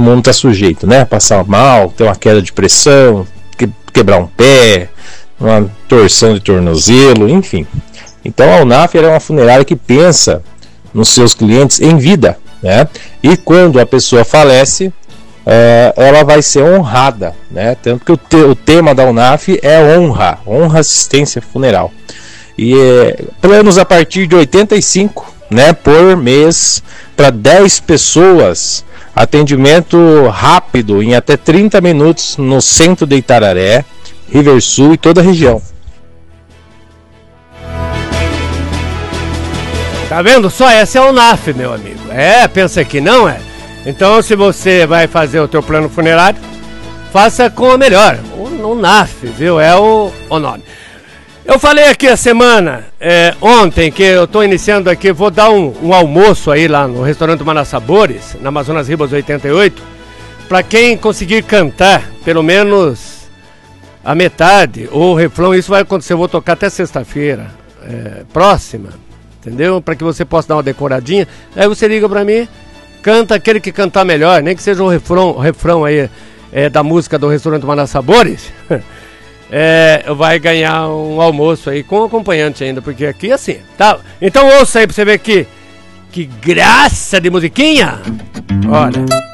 mundo está sujeito, né? Passar mal, ter uma queda de pressão, quebrar um pé, uma torção de tornozelo, enfim. Então a Unaf é uma funerária que pensa nos seus clientes em vida, né? E quando a pessoa falece, ela vai ser honrada, né? Tanto que o tema da Unaf é honra assistência funeral. E planos a partir de 85, né, por mês, para 10 pessoas, atendimento rápido em até 30 minutos no centro de Itararé, Riversul e toda a região. Tá vendo só? Essa é a Unaf, meu amigo. Pensa que não é? Então, se você vai fazer o teu plano funerário, faça com a melhor, o Unaf, viu? É o nome. Eu falei aqui a semana, ontem, que eu tô iniciando aqui, vou dar um almoço aí lá no restaurante Manassabores, na Amazonas Ribas 88, para quem conseguir cantar, pelo menos a metade, ou o refrão. Isso vai acontecer, eu vou tocar até sexta-feira próxima, entendeu? Para que você possa dar uma decoradinha, aí você liga para mim, canta aquele que cantar melhor, nem que seja o refrão aí da música do restaurante Manassabores. Vai ganhar um almoço aí com acompanhante ainda, porque aqui é assim, tá? Então ouça aí pra você ver que graça de musiquinha. Olha.